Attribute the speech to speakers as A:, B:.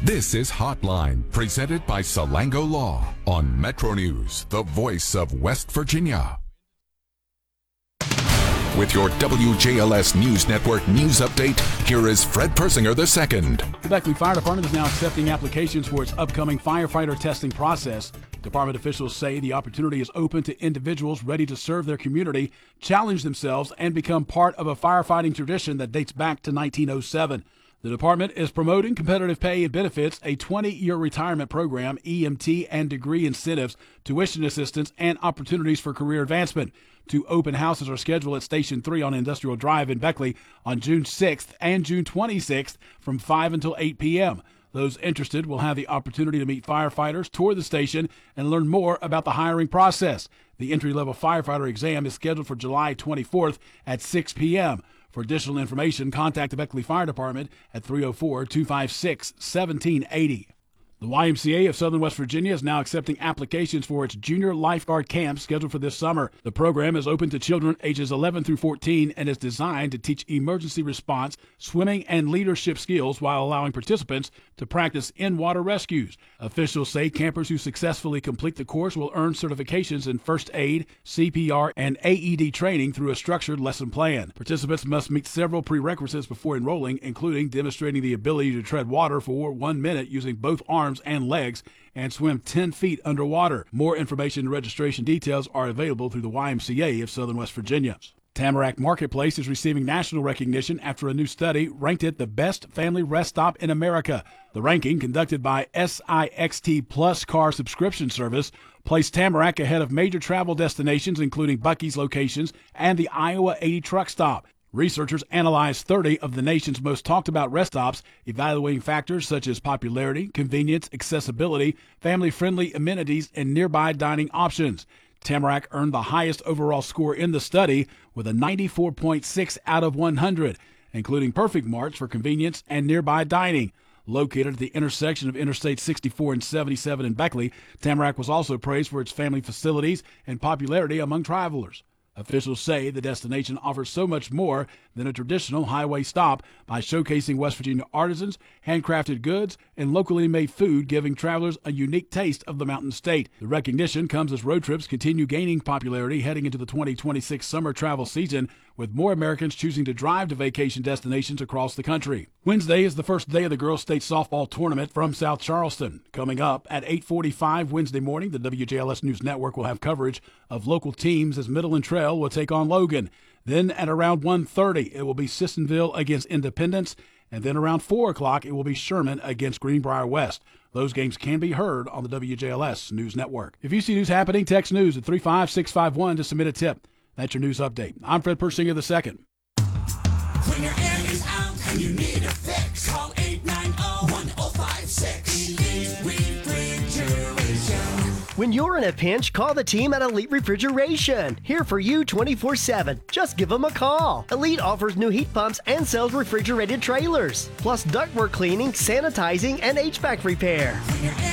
A: This is Hotline, presented by Salango Law on Metro News, the voice of West Virginia. With your WJLS News Network news update, here is Fred Persinger II.
B: The Beckley Fire Department is now accepting applications for its upcoming firefighter testing process. Department officials say the opportunity is open to individuals ready to serve their community, challenge themselves, and become part of a firefighting tradition that dates back to 1907. The department is promoting competitive pay and benefits, a 20-year retirement program, EMT and degree incentives, tuition assistance, and opportunities for career advancement. 2 open houses are scheduled at Station 3 on Industrial Drive in Beckley on June 6th and June 26th from 5 until 8 p.m. Those interested will have the opportunity to meet firefighters, tour the station, and learn more about the hiring process. The entry-level firefighter exam is scheduled for July 24th at 6 p.m. For additional information, contact the Beckley Fire Department at 304-256-1780. The YMCA of Southern West Virginia is now accepting applications for its junior lifeguard camp scheduled for this summer. The program is open to children ages 11 through 14 and is designed to teach emergency response, swimming, and leadership skills while allowing participants to practice in-water rescues. Officials say campers who successfully complete the course will earn certifications in first aid, CPR, and AED training through a structured lesson plan. Participants must meet several prerequisites before enrolling, including demonstrating the ability to tread water for 1 minute using both arms and legs and swim 10 feet underwater. More information and registration details are available through the YMCA of Southern West Virginia. Tamarack Marketplace is receiving national recognition after a new study ranked it the best family rest stop in America. The ranking, conducted by SIXT Plus Car Subscription Service, placed Tamarack ahead of major travel destinations including Buc-ee's locations and the Iowa 80 truck stop. Researchers analyzed 30 of the nation's most talked about rest stops, evaluating factors such as popularity, convenience, accessibility, family-friendly amenities, and nearby dining options. Tamarack earned the highest overall score in the study with a 94.6 out of 100, including perfect marks for convenience and nearby dining. Located at the intersection of Interstate 64 and 77 in Beckley, Tamarack was also praised for its family facilities and popularity among travelers. Officials say the destination offers so much more than a traditional highway stop by showcasing West Virginia artisans, handcrafted goods, and locally made food, giving travelers a unique taste of the Mountain State. The recognition comes as road trips continue gaining popularity heading into the 2026 summer travel season, with more Americans choosing to drive to vacation destinations across the country. Wednesday is the first day of the Girls State Softball Tournament from South Charleston. Coming up at 8:45 Wednesday morning, the WJLS News Network will have coverage of local teams as Middle and Trail will take on Logan. Then at around 1:30, it will be Sissonville against Independence, and then around 4 o'clock, it will be Sherman against Greenbrier West. Those games can be heard on the WJLS News Network. If you see news happening, text news at 35651 to submit a tip. That's your news update. I'm Fred Persinger II.
C: When your air is out and you need a fix, call 890-1056. Elite Refrigeration.
D: When you're in a pinch, call the team at Elite Refrigeration. Here for you 24/7. Just give them a call. Elite offers new heat pumps and sells refrigerated trailers, plus ductwork cleaning, sanitizing, and HVAC repair.
C: When your air